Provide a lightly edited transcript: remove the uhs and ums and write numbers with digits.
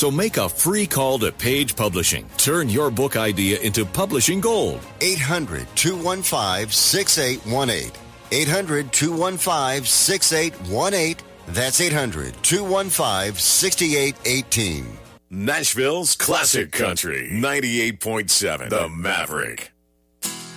So make a free call to Page Publishing. Turn your book idea into publishing gold. 800-215-6818. 800-215-6818. That's 800-215-6818. Nashville's Classic Country, 98.7, The Maverick.